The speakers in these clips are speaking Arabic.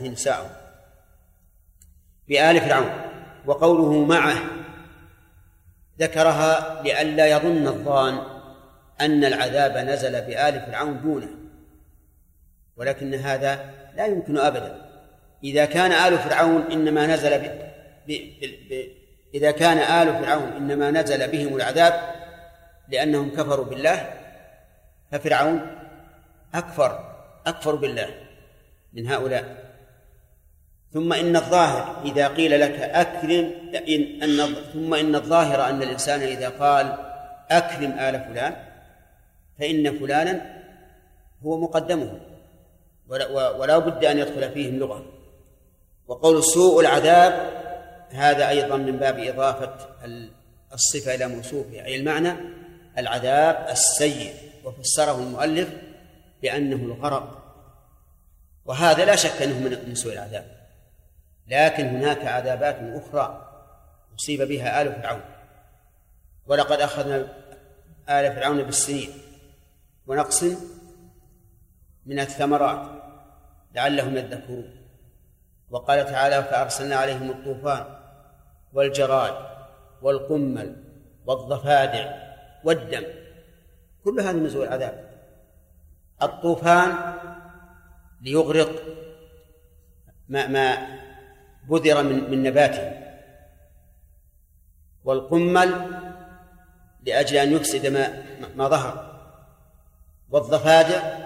نساءهم بآل فرعون. وقوله معه ذكرها لئلا يظن الظان أن العذاب نزل بآل فرعون دونه، ولكن هذا لا يمكن أبدا. إذا كان آل فرعون إنما نزل بهم العذاب لأنهم كفروا بالله، ففرعون أكفر بالله من هؤلاء. ثم إن الظاهر إذا قيل لك أكرم ثم إن الظاهر أن الإنسان إذا قال أكرم آل فلان فإن فلانا هو مقدمه ولا بد أن يدخل فيهم لغة. وقول سوء العذاب هذا أيضا من باب إضافة الصفة إلى موصوفها، أي المعنى العذاب السيء، وفسره المؤلف بأنه الغرق، وهذا لا شك أنه من سوء العذاب. لكن هناك عذابات أخرى أصيب بها آل فرعون، ولقد أخذنا آل فرعون بالسنين ونقص من الثمرات لعلهم يذكرون. وقال تعالى فأرسلنا عليهم الطوفان والجراد والقمل والضفادع والدم، كل هذا من سوء العذاب. الطوفان ليغرق ما بذر من نباته، والقمل لأجل أن يفسد ما ظهر، والضفادع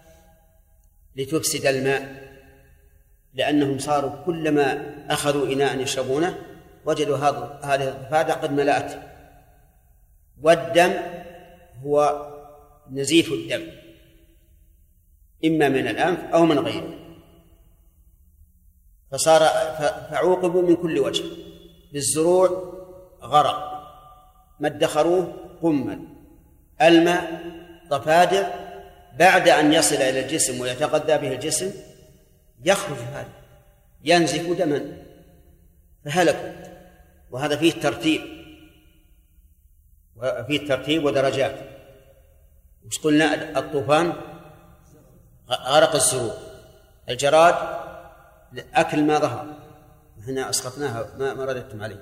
لتفسد الماء، لأنهم صاروا كلما أخذوا إناء يشربونه وجدوا هذه الضفادع قد ملأت. والدم هو نزيف الدم إما من الأنف أو من غيره، فعوقبوا من كل وجه. بالزروع غرق، ما ادخروه قمل، الماء ضفادع، بعد أن يصل إلى الجسم ويتغذى به الجسم يخرج هذا ينزف دما فهلكوا. وهذا فيه ترتيب ودرجات. وش قلنا؟ الطوفان غرق الزروع، الجراد أكل ما ظهر، هنا أسقطناها ما رددتم عليه.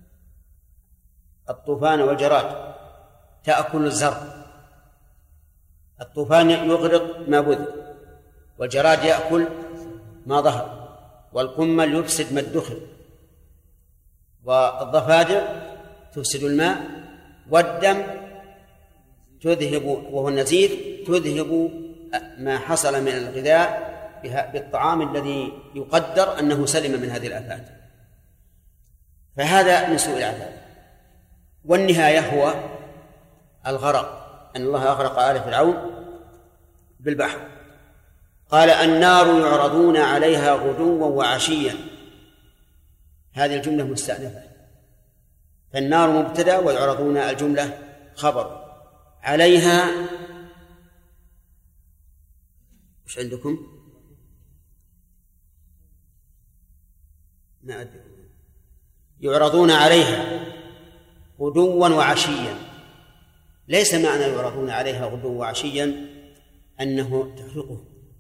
الطوفان والجراد تأكل الزرع، الطوفان يغرق ما بذر، والجراد يأكل ما ظهر، والقمل يفسد ما ادخر، والضفادع تفسد الماء، والدم تذهب وهو النزيف تذهب ما حصل من الغذاء بالطعام الذي يقدر أنه سلم من هذه الآفات. فهذا من سوء العذاب. والنهاية هو الغرق، أن الله أغرق آل فرعون بالبحر. قال النار يعرضون عليها غدوا وعشيا، هذه الجملة مستأنفة، فالنار مبتدأ ويعرضون الجملة خبر. عليها وش عندكم؟ ما أدري. يعرضون عليها غدوا وعشيا، ليس معنى يعرضون عليها غدوا وعشيا أنه تحرقه،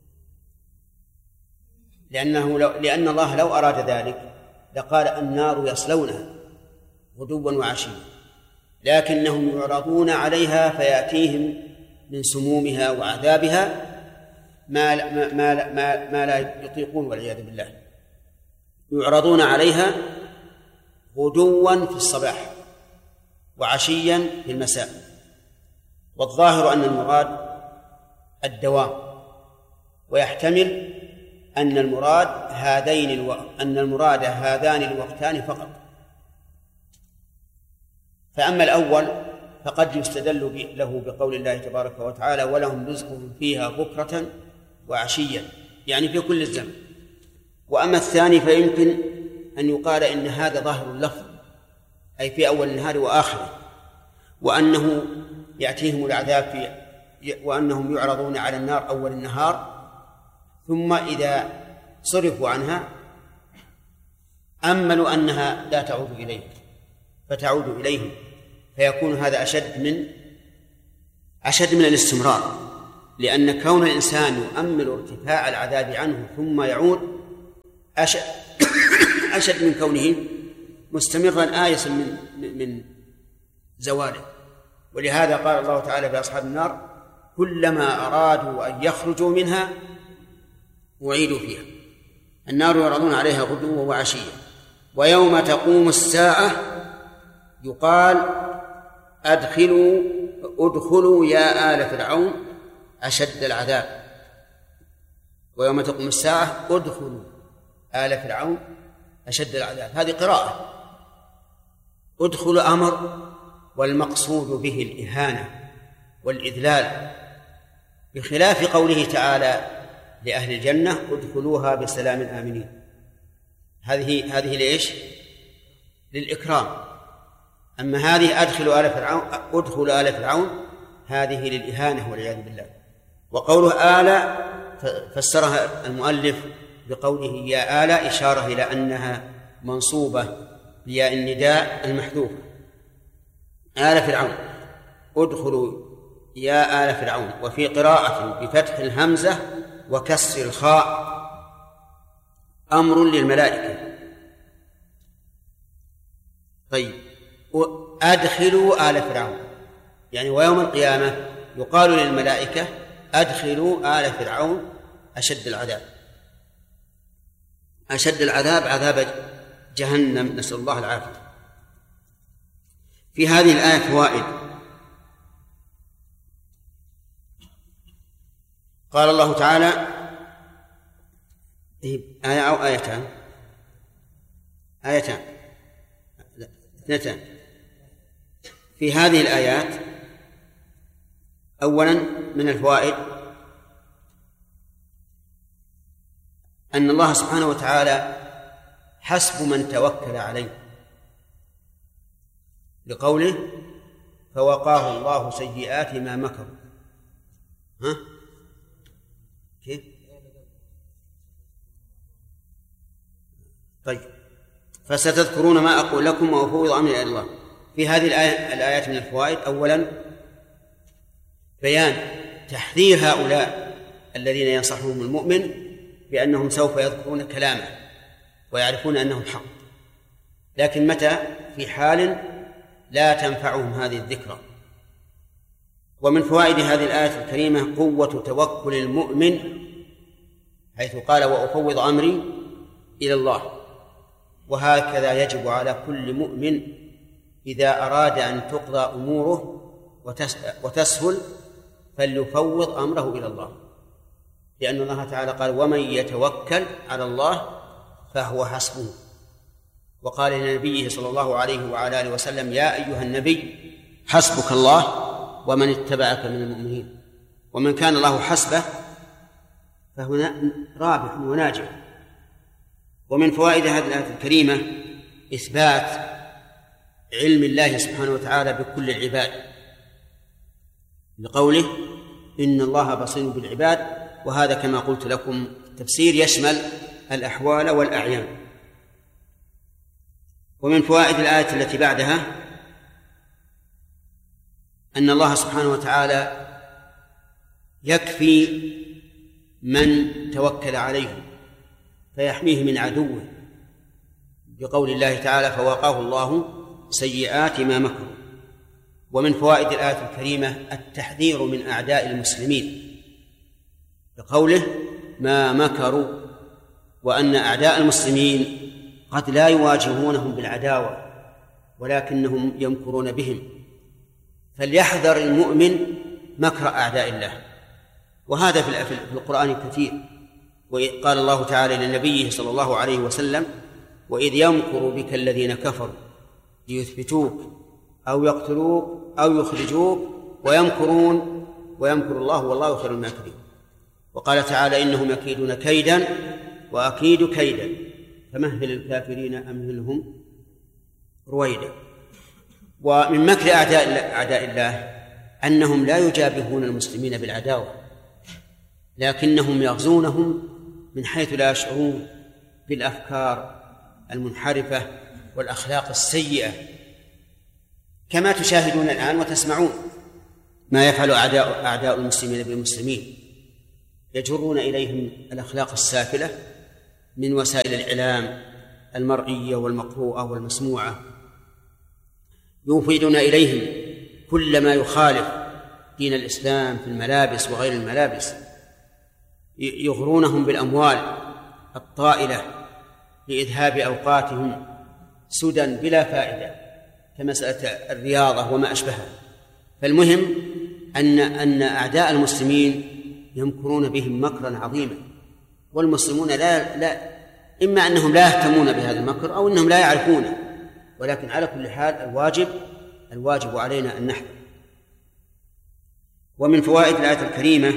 لأن الله لو أراد ذلك لقال النار يصلونها غدوا وعشيا، لكنهم يعرضون عليها فيأتيهم من سمومها وعذابها ما لا يطيقون والعياذ بالله. يعرضون عليها غدوا في الصباح وعشيا في المساء. والظاهر أن المراد الدوام، ويحتمل أن المراد هذان الوقتان فقط. فأما الأول فقد يستدل له بقول الله تبارك وتعالى ولهم رزقهم فيها بكرة وعشيا، يعني في كل الزمن. وأما الثاني فيمكن أن يقال إن هذا ظاهر اللفظ، أي في أول النهار وآخره، وأنه يأتيهم العذاب وأنهم يعرضون على النار أول النهار، ثم إذا صرفوا عنها أملوا أنها لا تعود إليهم فتعود إليهم، فيكون هذا أشد من الاستمرار، لأن كون الإنسان يؤمل ارتفاع العذاب عنه ثم يعود أشد من كونه مستمرا آيسا من زواله. ولهذا قال الله تعالى في أصحاب النار: كلما أرادوا أن يخرجوا منها أعيدوا فيها. النار يعرضون عليها غدوا وعشيا. ويوم تقوم الساعة يقال: ادخلوا يا آل فرعون أشد العذاب. ويوم تقوم الساعة ادخلوا آل فرعون أشد العذاب. هذه قراءة. ادخل أمر، والمقصود به الإهانة والإذلال، بخلاف قوله تعالى لأهل الجنة: ادخلوها بسلام آمنين. هذه ليش؟ للإكرام. أما هذه ادخلوا آل فرعون هذه للإهانة والعياذ بالله. وقوله آل فسرها المؤلف بقوله يا آل، إشارة إلى أنها منصوبة بياء النداء المحذوفة. آل فرعون، ادخلوا يا آل فرعون. وفي قراءة بفتح الهمزة وكسر الخاء أمر للملائكة. طيب، أدخلوا آل فرعون، يعني ويوم القيامة يقال للملائكة: أدخلوا آل فرعون أشد العذاب. أشد العذاب عذاب جهنم، نسأل الله العافية. في هذه الآية فوائد. قال الله تعالى: آية أو آيتان؟ آيتان، اثنتان. في هذه الآيات أولا من الفوائد أن الله سبحانه وتعالى حسب من توكل عليه، لقوله: فوقاه الله سيئات ما مكروا. كيف؟ طيب، فستذكرون ما أقول لكم وأفوض أمري إلى الله. في هذه الآيات من الفوائد أولا بيان تحذير هؤلاء الذين ينصحهم المؤمن بأنهم سوف يذكرون كلامه ويعرفون أنه الحق، لكن متى؟ في حال لا تنفعهم هذه الذكرى. ومن فوائد هذه الآية الكريمة قوة توكل المؤمن، حيث قال: وأفوض أمري إلى الله. وهكذا يجب على كل مؤمن إذا أراد أن تقضى أموره وتسهل فليفوض أمره إلى الله، لأن الله تعالى قال: ومن يتوكل على الله فهو حسبه. وقال لنبيه صلى الله عليه وعلى آله وسلم: يا أيها النبي حسبك الله ومن اتبعك من المؤمنين. ومن كان الله حسبه فهو رابح وناجح. ومن فوائد هذه الآية الكريمة إثبات علم الله سبحانه وتعالى بكل العباد، لقوله: إن الله بصير بالعباد. وهذا كما قلت لكم التفسير يشمل الأحوال والأعيان. ومن فوائد الآية التي بعدها أن الله سبحانه وتعالى يكفي من توكل عليه فيحميه من عدوه، بقول الله تعالى: فوقاه الله سيئات ما مكروا. ومن فوائد الآية الكريمة التحذير من أعداء المسلمين، بقوله: ما مكروا، وأن أعداء المسلمين قد لا يواجهونهم بالعداوة ولكنهم يمكرون بهم، فليحذر المؤمن مكر أعداء الله. وهذا في القرآن كثير. وقال الله تعالى لنبيه صلى الله عليه وسلم: وإذ يمكر بك الذين كفروا ليثبتوك أو يقتلوك أو يخرجوك ويمكرون ويمكر الله والله خير الماكرين. وقال تعالى: إنهم يكيدون كيدا وأكيد كيدا فمهل الكافرين أمهلهم رويدا. ومن مكر أعداء الله أنهم لا يجابهون المسلمين بالعداوة، لكنهم يغزونهم من حيث لا يشعرون بالأفكار المنحرفة والأخلاق السيئة، كما تشاهدون الآن وتسمعون ما يفعل أعداء المسلمين بالمسلمين، يجرون إليهم الأخلاق السافلة من وسائل الإعلام المرئية والمقروءة والمسموعة يوفدون إليهم كل ما يخالف دين الإسلام في الملابس وغير الملابس، يغرونهم بالأموال الطائلة لإذهاب أوقاتهم سدى بلا فائدة كمسألة الرياضة وما أشبهها. فالمهم أن أعداء المسلمين يمكرون بهم مكرا عظيما، والمسلمون إما أنهم لا يهتمون بهذا المكر أو أنهم لا يعرفونه، ولكن على كل حال الواجب علينا أن نحذر. ومن فوائد الآية الكريمة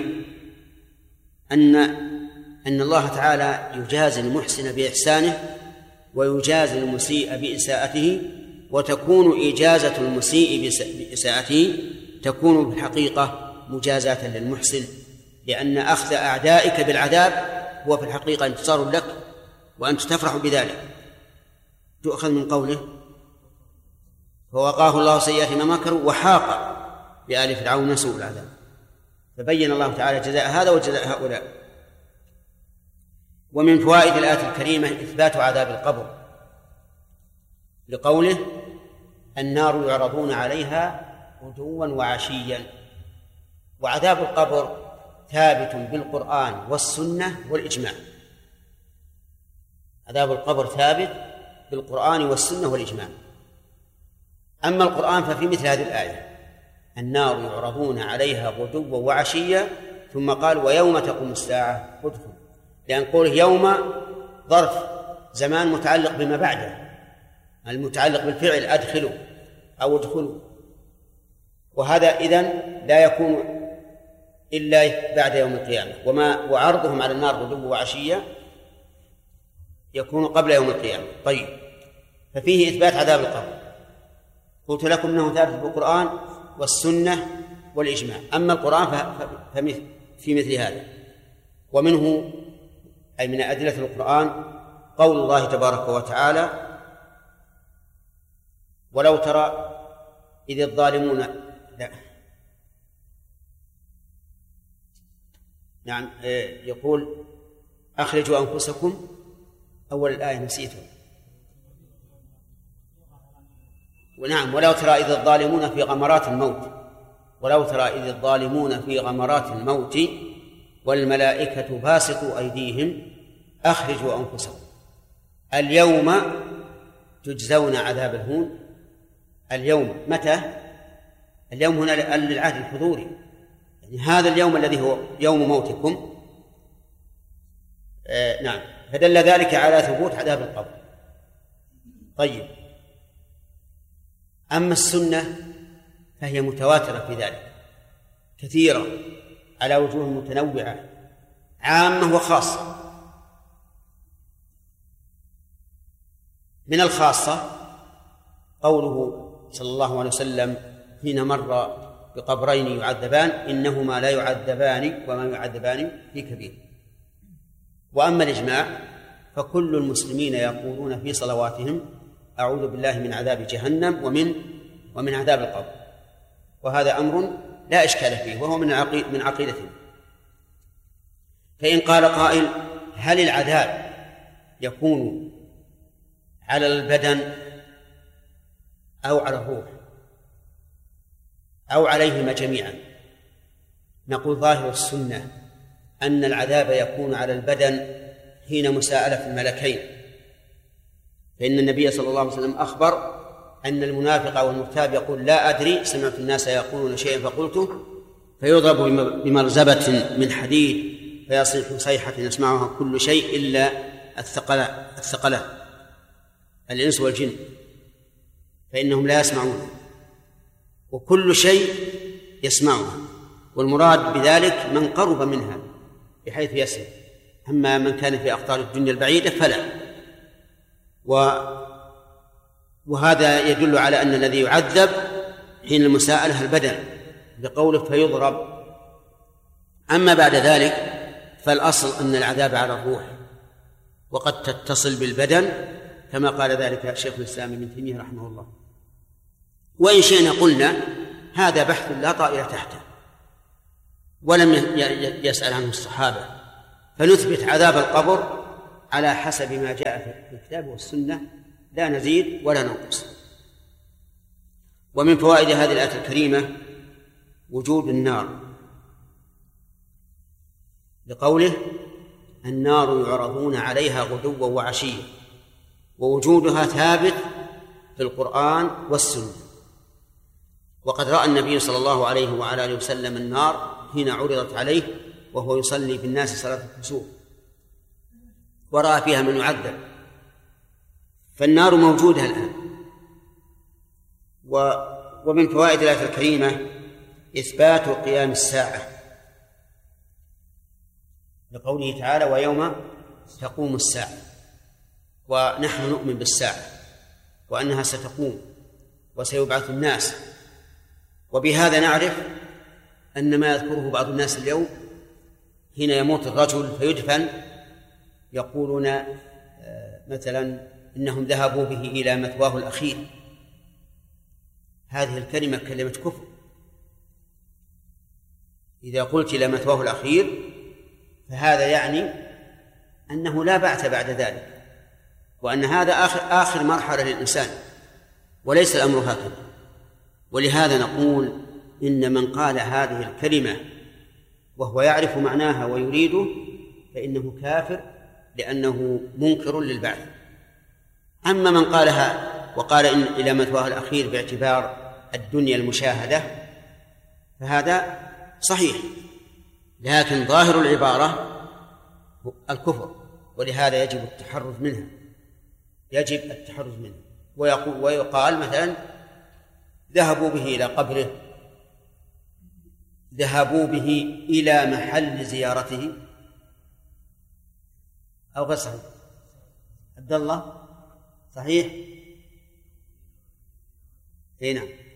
أن الله تعالى يجازي المحسن بإحسانه ويجازي المسيء بإساءته، وتكون إجازة المسيء بإساءته تكون بالحقيقة مجازاة للمحسن، لأن أخذ أعدائك بالعذاب هو في الحقيقة انتصار لك وأنت تفرح بذلك. تؤخذ من قوله فوقاه الله سيئات ما مكروا وحاق بآل فرعون سوء العذاب، فبين الله تعالى جزاء هذا وجزاء هؤلاء. ومن فوائد الآية الكريمة إثبات عذاب القبر لقوله النار يعرضون عليها غدوا وعشيا. وعذاب القبر ثابت بالقرآن والسنة والإجماع. عذاب القبر ثابت بالقرآن والسنة والإجماع. أما القرآن ففي مثل هذه الآية النار يعرضون عليها غدوا وعشيا، ثم قال ويوم تقوم الساعة ادخلوا، لأن قوله يوم ظرف زمان متعلق بما بعده، المتعلق بالفعل أدخلوا أو ادخلوا، وهذا إذن لا يكون إلا بعد يوم القيامة. وعرضهم على النار غدوا وعشيا يكون قبل يوم القيامة. طيب، ففيه إثبات عذاب القبر. قلت لكم أنه ثابت بالقرآن والسنة والإجماع. أما القرآن في مثل هذا. ومنه أي من أدلة القرآن قول الله تبارك وتعالى ولو ترى إذ الظالمون يقول أخرجوا أنفسكم أول الآية نسيته. ونعم ولو ترى إذ الظالمون في غمرات الموت، ولو ترى إذ الظالمون في غمرات الموت والملائكة باسطوا أيديهم أخرجوا أنفسكم اليوم تجزون عذاب الهون. اليوم متى؟ اليوم هنا للعهد الحضوري، يعني هذا اليوم الذي هو يوم موتكم. نعم، فدل ذلك على ثبوت عذاب القبر. طيب، أما السنة فهي متواترة في ذلك كثيرة على وجوه متنوعة عامة وخاصة. من الخاصة قوله صلى الله عليه وسلم حين مر بقبرين يعذبان إنهما لا يعذبان وما يعذبان في كبير. وأما الإجماع فكل المسلمين يقولون في صلواتهم أعوذ بالله من عذاب جهنم ومن عذاب القبر، وهذا أمر لا إشكال فيه وهو من عقيدتهم. فإن قال قائل هل العذاب يكون على البدن أو على الروح أو عليهما جميعا؟ نقول ظاهر السنة أن العذاب يكون على البدن حين مساءلة الملكين، فإن النبي صلى الله عليه وسلم أخبر أن المنافق والمرتاب يقول لا أدري سمعت الناس يقولون شيئا فقلته، فيضرب بمرزبة من حديد فيصيح صيحة يسمعها كل شيء إلا الثقلان الإنس والجن، فإنهم لا يسمعون وكل شيء يسمعها، والمراد بذلك من قرب منها بحيث يسمع، أما من كان في أقطار الدنيا البعيدة فلا. وهذا يدل على أن الذي يعذب حين المساءلة البدن بقوله فيضرب. أما بعد ذلك فالأصل أن العذاب على الروح، وقد تتصل بالبدن كما قال ذلك شيخ الإسلام ابن تيمية رحمه الله. وإن شئنا قلنا هذا بحث لا طائل تحته ولم يسأل عنه الصحابة، فنثبت عذاب القبر على حسب ما جاء في الكتاب والسنة، لا نزيد ولا ننقص. ومن فوائد هذه الآية الكريمة وجود النار، لقوله النار يعرضون عليها غدوا وعشيا، ووجودها ثابت في القرآن والسنة. وقد رأى النبي صلى الله عليه وعلى آله وسلم النار حين عرضت عليه وهو يصلي بالناس صلاة الكسوف، ورأى فيها من يعذب، فالنار موجودة الآن. ومن فوائد الآية الكريمة إثبات قيام الساعة، لقوله تعالى ويوم تقوم الساعة، ونحن نؤمن بالساعة وأنها ستقوم وسيبعث الناس. وبهذا نعرف أن ما يذكره بعض الناس اليوم حين يموت الرجل فيدفن يقولون مثلا إنهم ذهبوا به إلى مثواه الأخير، هذه الكلمة كلمة كفر. إذا قلت إلى مثواه الأخير فهذا يعني أنه لا بعث بعد ذلك، وأن هذا آخر مرحلة للإنسان، وليس الأمر هكذا. ولهذا نقول إن من قال هذه الكلمة وهو يعرف معناها ويريده فإنه كافر، لأنه منكر للبعث. أما من قالها وقال إن إلى مثواه الأخير باعتبار الدنيا المشاهدة فهذا صحيح، لكن ظاهر العبارة الكفر، ولهذا يجب التحرز منها، يجب التحرز منها. ويقال مثلا ذهبوا به إلى قبره، ذهبوا به إلى محل زيارته، أو غير صحيح؟ عبد الله صحيح؟ اي نعم.